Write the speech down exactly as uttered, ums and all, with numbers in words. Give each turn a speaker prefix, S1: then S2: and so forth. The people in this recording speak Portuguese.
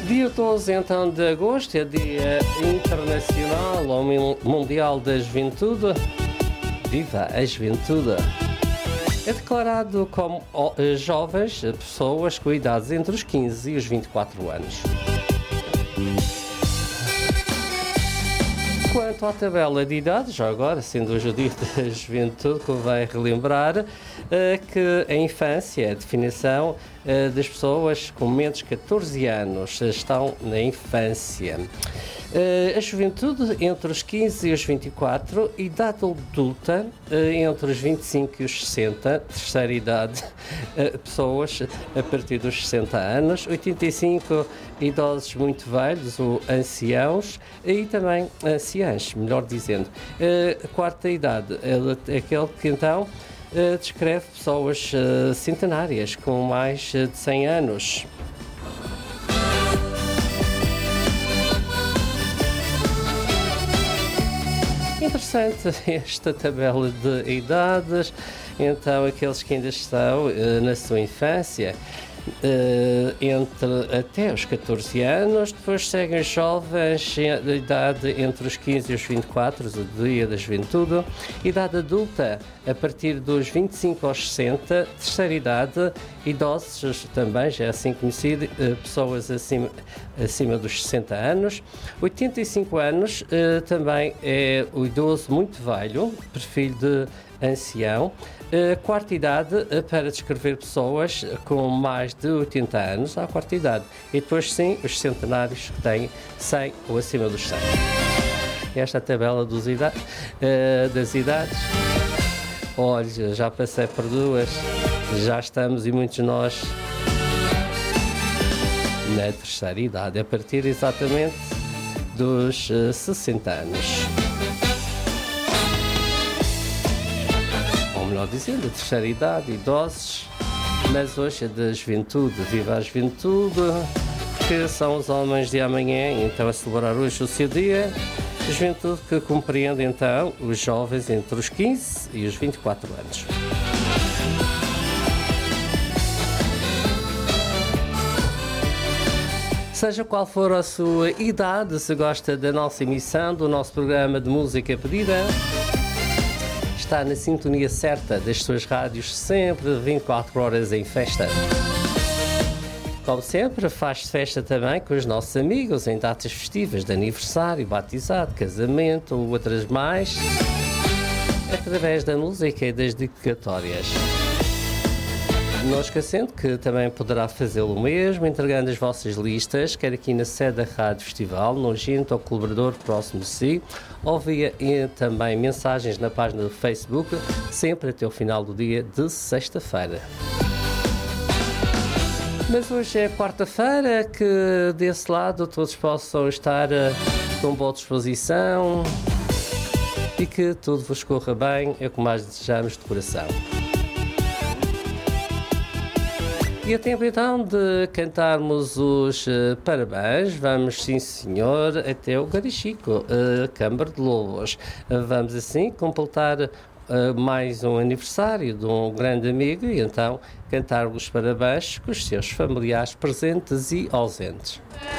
S1: Dia doze então de agosto é Dia Internacional ou Mundial da Juventude. Viva a Juventude! É declarado como jovens pessoas com idades entre os quinze e os vinte e quatro anos. Quanto à tabela de idades, já agora, sendo hoje o Dia da Juventude, convém relembrar uh, que a infância é a definição uh, das pessoas com menos de catorze anos, estão na infância. Uh, a juventude entre os quinze e os vinte e quatro, idade adulta uh, entre os vinte e cinco e os sessenta, terceira idade, uh, pessoas a partir dos sessenta anos, oitenta e cinco idosos muito velhos, ou anciãos, e também anciãs, melhor dizendo. Uh, a quarta idade é aquele que então uh, descreve pessoas uh, centenárias com mais de cem anos. Interessante esta tabela de idades. Então, aqueles que ainda estão uh, na sua infância, uh, entre até os catorze anos, depois seguem os jovens de idade entre os quinze e os vinte e quatro, o Dia da Juventude, idade adulta a partir dos vinte e cinco aos sessenta, terceira idade, idosos também, já é assim conhecido, uh, pessoas acima, acima dos sessenta anos, oitenta e cinco anos, uh, também é o idoso muito velho, perfil de ancião. Uh, quarta idade uh, para descrever pessoas com mais de oitenta anos à quarta idade. E depois sim, os centenários que têm cem ou acima dos cem. Esta é a tabela dos ida- uh, das idades. Olha, já passei por duas, já estamos e muitos de nós na terceira idade, a partir exatamente dos uh, sessenta anos. Melhor dizendo, a terceira idade, idosos, mas hoje é da juventude, viva a juventude, que são os homens de amanhã, então a celebrar hoje o seu dia, a juventude que compreende então os jovens entre os quinze e os vinte e quatro anos. Seja qual for a sua idade, se gosta da nossa emissão, do nosso programa de música pedida, está na sintonia certa das suas rádios, sempre vinte e quatro horas em festa. Como sempre, faz-se festa também com os nossos amigos em datas festivas de aniversário, batizado, casamento ou outras mais, através da música e das dedicatórias. Não esquecendo que também poderá fazê-lo o mesmo, entregando as vossas listas, quer aqui na sede da Rádio Festival, no Ginto ou colaborador próximo de si, ou via e também mensagens na página do Facebook, sempre até o final do dia de sexta-feira. Mas hoje é quarta-feira, que desse lado todos possam estar com boa disposição e que tudo vos corra bem, é o que mais desejamos de coração. E é tempo então de cantarmos os uh, parabéns. Vamos, sim senhor, até o Garichico, uh, Câmara de Lobos. Uh, vamos assim completar uh, mais um aniversário de um grande amigo e então cantar os parabéns com os seus familiares presentes e ausentes.